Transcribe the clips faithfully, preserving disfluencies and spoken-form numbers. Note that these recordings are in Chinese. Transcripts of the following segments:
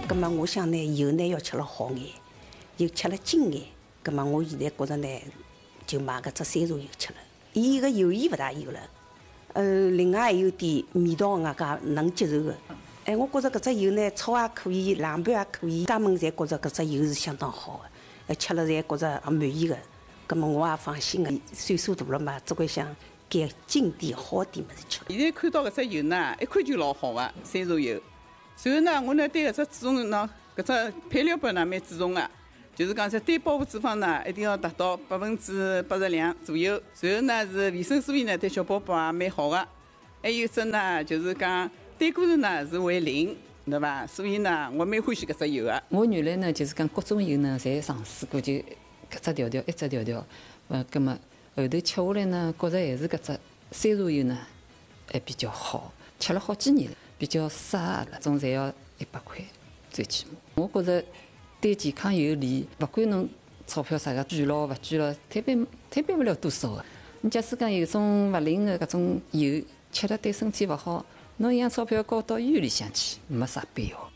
葛么我想呢，油呢要吃了好眼，又吃了精眼。葛么我现在觉着呢，就买搿只山茶油吃了。伊个油盐勿大有了，呃，另外还有点味道，我家能接受的。哎，我觉着搿只油呢，炒也可以，凉拌也可以，家门侪觉着搿只油是相当好的，呃，吃了侪觉着满意的。葛么我也放心的，岁数大了嘛，只管想改进点好点物事吃。 现在看到搿只油呢，一看就老好个山茶油。随后呢，我呢对搿只注重呢，搿只配料表呢蛮注重的，就是讲这单饱和脂肪呢一定要达到百分之八十两左右。随后呢是维生素 E 呢对小宝宝也蛮好的，还有一只呢就是讲胆固醇呢是为零，对伐？所以呢我蛮欢喜搿只油的。 我原来呢就是讲各种油呢侪尝试过，就搿只调调一只调调，呃，葛么后头吃下来呢，觉着还是搿只山茶油呢还比较好，吃了好几年了。比较适合了，总侪要一百块，最起码。我觉着对健康有利，勿管侬钞票啥个捐咯勿捐咯，摊办摊办不了多少个。你假使讲有种勿灵个搿种油，吃了对身体勿好，侬一样钞票交到医院里向去，没啥必要。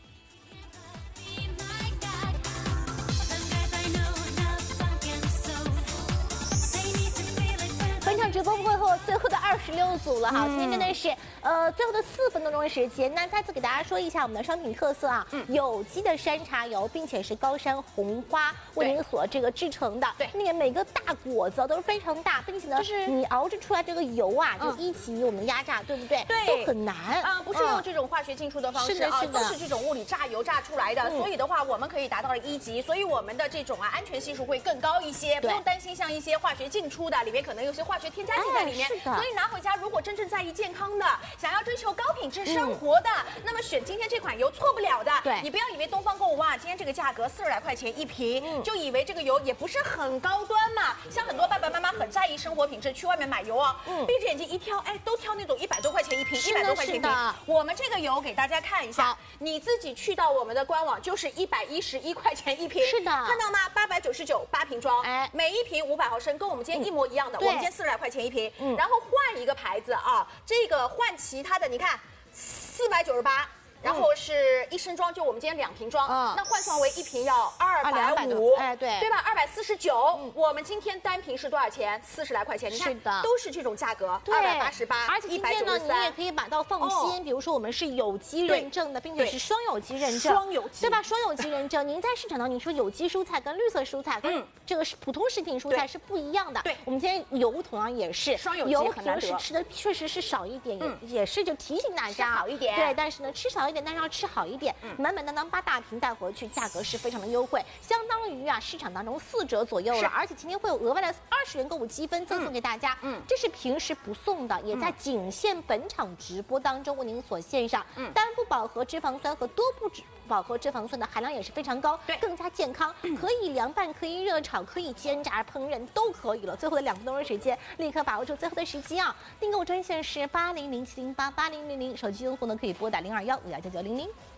直播过后，最后的二十六组了哈，今天真的是呃最后的四分多钟的时间。那再次给大家说一下我们的商品特色啊，嗯、有机的山茶油，并且是高山红花为您所这个制成的。对，那个每个大果子都是非常大，并且呢，就是你熬制出来这个油啊，就一起我们压榨，对不对？ 对， 都很难啊、呃，不是用这种化学进出的方式啊，都是这种物理榨油榨出来的。所以的话，我们可以达到了一级，所以我们的这种啊安全系数会更高一些，不用担心像一些化学进出的里面可能有些化学添加剂在里面。所以拿回家，如果真正在意健康的，想要追求高品质生活的，嗯、那么选今天这款油错不了的。对，你不要以为东方购物哇，今天这个价格四十来块钱一瓶，嗯、就以为这个油也不是很高端嘛。像很多爸爸妈妈很在意生活品质，去外面买油哦，嗯、闭着眼睛一挑，哎，都挑那种一百多块钱一瓶，一百多块钱一瓶。我们这个油给大家看一下，你自己去到我们的官网就是一百一十一块钱一瓶。 是的， 看到吗？八百九十九八瓶装，哎，每一瓶五百毫升，跟我们今天一模一样的。嗯、我们今天四十来块钱一瓶。嗯，然后换一个牌子啊，这个换其他的，你看，四百九十八。然后是一升装，就我们今天两瓶装，嗯、那换算为一瓶要二百五， 哎对， 对吧？二百四十九。我们今天单瓶是多少钱？四十来块钱，你看，都是这种价格，二百八十八， 而且今天呢，你也可以买到放心，哦、比如说我们是有机认证的，并且是双有机认证， 双有机， 对吧？双有机认证，您在市场上你说有机蔬菜跟绿色蔬菜跟这个是普通食品蔬菜是不一样的，对，我们今天油同样也是双有机， 油平时吃的确实是少一点，也也是就提醒大家好一点， 对，但是呢吃少一点，但是要吃好一点。嗯、满满当当八大瓶带回去，价格是非常的优惠，相当于啊市场当中四折左右了。而且今天会有额外的二十元购物积分赠送给大家，嗯，这是平时不送的，也在仅限本场直播当中为您所献上。嗯，单不饱和脂肪酸和多不饱和脂肪酸的含量也是非常高，对，更加健康，可以凉拌，可以热炒，可以煎炸烹饪都可以了。最后的两分多钟时间，立刻把握住最后的时机啊！订购专线是八零零七零八八零零零，手机用户呢可以拨打零二幺五幺九九零零。